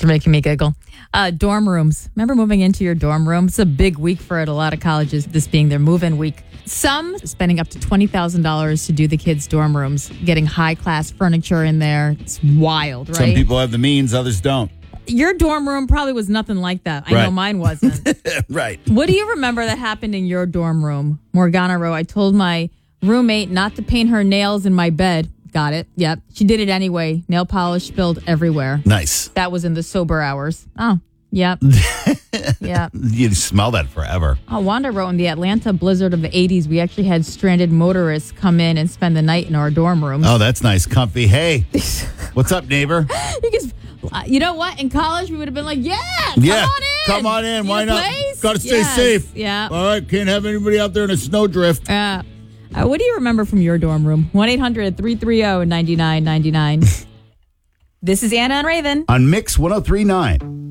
You're making me giggle. Dorm rooms. Remember moving into your dorm room? It's a big week for it. A lot of colleges, this being their move-in week. Some spending up to $20,000 to do the kids' dorm rooms, getting high-class furniture in there. It's wild, right? Some people have the means, others don't. Your dorm room probably was nothing like that. I know mine wasn't. Right. What do you remember that happened in your dorm room? Morgana Rowe, I told my roommate not to paint her nails in my bed. Got it. Yep. She did it anyway. Nail polish spilled everywhere. Nice. That was in the sober hours. Oh, yep. Yep. You smell that forever. Oh, Wanda wrote, in the Atlanta blizzard of the 80s, we actually had stranded motorists come in and spend the night in our dorm rooms. Oh, that's nice. Comfy. Hey, what's up, neighbor? You know what? In college, we would have been like, yeah, come on in. Why not? Place? Got to stay safe. Yeah. All right. Can't have anybody out there in a snowdrift. What do you remember from your dorm room? 1-800-330-9999. This is Anna and Raven on Mix 103.9.